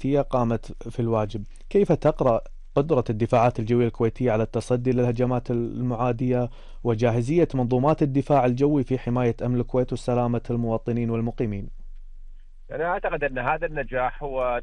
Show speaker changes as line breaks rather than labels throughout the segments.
الكويتية قامت في الواجب. كيف تقرأ قدرة الدفاعات الجوية الكويتية على التصدي للهجمات المعادية وجاهزية منظومات الدفاع الجوي في حماية أمن الكويت وسلامة المواطنين والمقيمين؟
أنا أعتقد أن هذا النجاح هو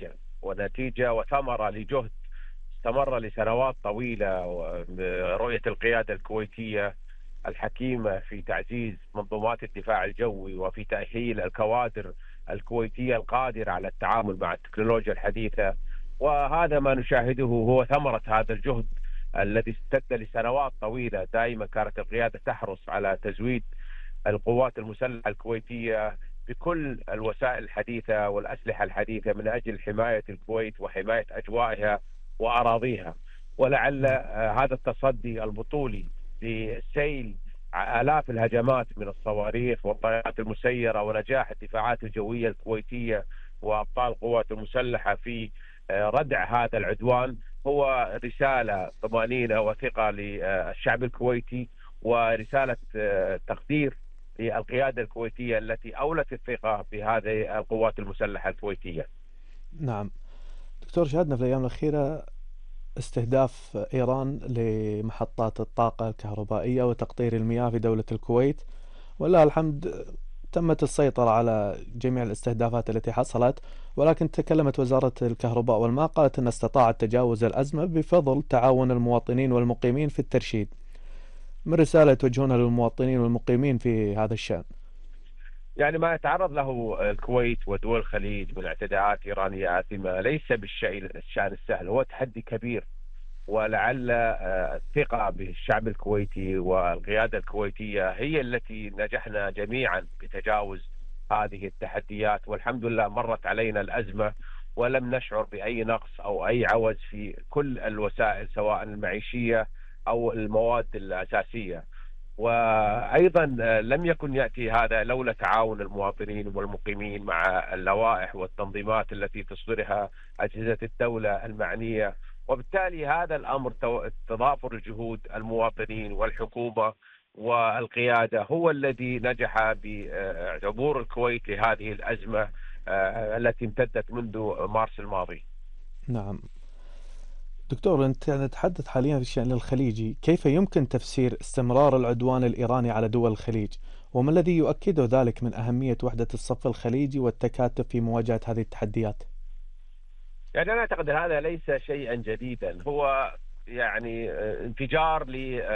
نتيجة وثمرة لجهد استمر لسنوات طويلة، ورؤية القيادة الكويتية الحكيمة في تعزيز منظومات الدفاع الجوي وفي تأهيل الكوادر الكويتية القادرة على التعامل مع التكنولوجيا الحديثة. وهذا ما نشاهده هو ثمرة هذا الجهد الذي امتد لسنوات طويلة. دائما كانت القيادة تحرص على تزويد القوات المسلحة الكويتية بكل الوسائل الحديثة والأسلحة الحديثة من أجل حماية الكويت وحماية أجوائها وأراضيها. ولعل هذا التصدي البطولي لسيل آلاف الهجمات من الصواريخ والطائرات المسيرة ونجاح الدفاعات الجوية الكويتية وأبطال القوات المسلحة في ردع هذا العدوان هو رسالة طمأنينة وثقة للشعب الكويتي، ورسالة تقدير للقيادة الكويتية التي أولت الثقة بهذه القوات المسلحة الكويتية.
نعم دكتور، شاهدنا في الأيام الأخيرة استهداف إيران لمحطات الطاقة الكهربائية وتقطير المياه في دولة الكويت، ولله الحمد تمت السيطرة على جميع الاستهدافات التي حصلت. ولكن تكلمت وزارة الكهرباء والماء، قالت أن استطاعت تجاوز الأزمة بفضل تعاون المواطنين والمقيمين في الترشيد. من رسالة توجهونها للمواطنين والمقيمين في هذا الشأن؟
يعني ما يتعرض له الكويت ودول الخليج من اعتداءات إيرانية آثمة ليس الشأن السهل، هو تحدي كبير. ولعل الثقة بالشعب الكويتي والقيادة الكويتية هي التي نجحنا جميعا بتجاوز هذه التحديات. والحمد لله مرت علينا الأزمة ولم نشعر بأي نقص أو أي عوز في كل الوسائل سواء المعيشية أو المواد الأساسية. وأيضا لم يكن يأتي هذا لولا تعاون المواطنين والمقيمين مع اللوائح والتنظيمات التي تصدرها أجهزة الدولة المعنية. وبالتالي هذا الأمر تضافر الجهود المواطنين والحكومة والقيادة هو الذي نجح بعبور الكويت لهذه الأزمة التي امتدت منذ مارس الماضي.
نعم دكتور، أنت نتحدث حاليا في الشأن الخليجي. كيف يمكن تفسير استمرار العدوان الإيراني على دول الخليج؟ وما الذي يؤكد ذلك من أهمية وحدة الصف الخليجي والتكاتف في مواجهة هذه التحديات؟
يعني أنا أعتقد هذا ليس شيئا جديدا، هو يعني انفجار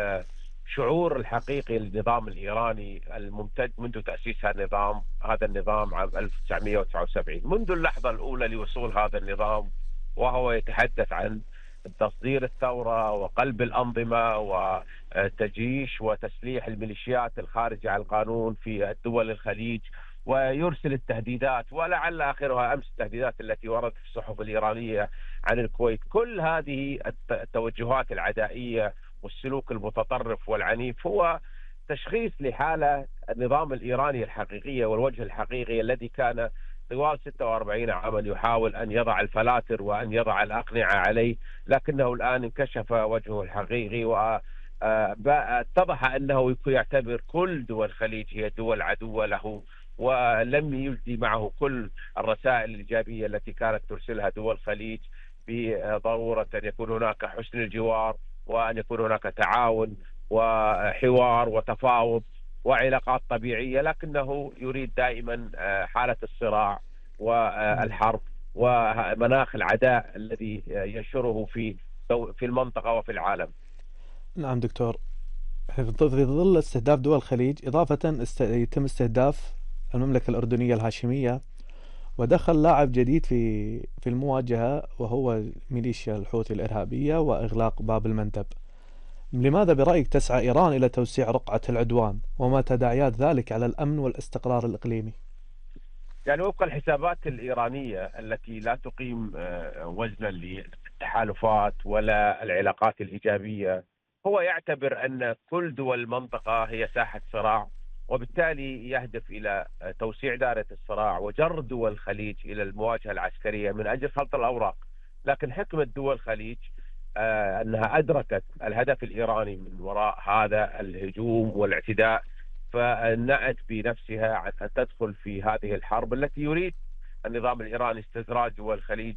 لشعور الحقيقي للنظام الإيراني الممتد منذ تأسيس هذا النظام عام 1979. منذ اللحظة الأولى لوصول هذا النظام وهو يتحدث عن تصدير الثورة وقلب الأنظمة وتجيش وتسليح الميليشيات الخارجة عن القانون في الدول الخليج، ويرسل التهديدات ولعل آخرها أمس التهديدات التي وردت في الصحف الإيرانية عن الكويت. كل هذه التوجهات العدائية والسلوك المتطرف والعنيف هو تشخيص لحالة النظام الإيراني الحقيقية والوجه الحقيقي الذي كان طوال 46 عاما يحاول أن يضع الفلاتر وأن يضع الأقنعة عليه، لكنه الآن انكشف وجهه الحقيقي واتضح أنه يعتبر كل دول الخليج هي دول عدوة له، ولم يجدي معه كل الرسائل الإيجابية التي كانت ترسلها دول الخليج بضرورة أن يكون هناك حسن الجوار وأن يكون هناك تعاون وحوار وتفاوض وعلاقات طبيعية. لكنه يريد دائما حالة الصراع والحرب ومناخ العداء الذي ينشره في المنطقة وفي العالم.
نعم دكتور، في ظل استهداف دول الخليج إضافة يتم استهداف المملكة الأردنية الهاشمية، ودخل لاعب جديد في المواجهة وهو ميليشيا الحوثي الإرهابية وإغلاق باب المندب. لماذا برأيك تسعى إيران إلى توسيع رقعة العدوان، وما تداعيات ذلك على الأمن والاستقرار الإقليمي؟
يعني وفق الحسابات الإيرانية التي لا تقيم وزنا للتحالفات ولا العلاقات الإيجابية، هو يعتبر أن كل دول المنطقة هي ساحة صراع، وبالتالي يهدف إلى توسيع دائرة الصراع وجر دول الخليج إلى المواجهة العسكرية من أجل خلط الأوراق. لكن حكمة دول الخليج أنها أدركت الهدف الإيراني من وراء هذا الهجوم والاعتداء، فنأت بنفسها أن تدخل في هذه الحرب التي يريد النظام الإيراني استدراج دول الخليج